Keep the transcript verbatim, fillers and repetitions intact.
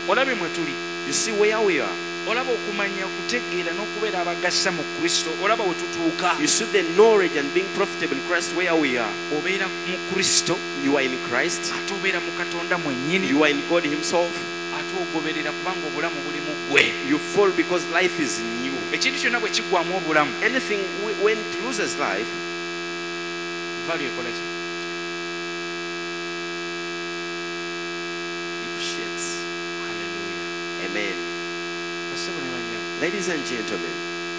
olabe mwe tuli. You see where we are. Olaba okumanya okutegeera n'okubeera abagasa mu Kristo. Olaba we tutuuka. You see the knowledge and being profitable in Christ where we are. Obeera mu Kristo. You are in Christ. Ate obeera mu Katonda mwennyini. You are in God himself. Ate ogoberera kubanga obulamu buli mu ggwe. You fall because life is new. Ekintu kyonna bwe kiggwamu obulamu. Anything when it loses life, value ekola ki? depreciates. Hallelujah. Amen. Basebo ne banyama. Ladies and gentlemen,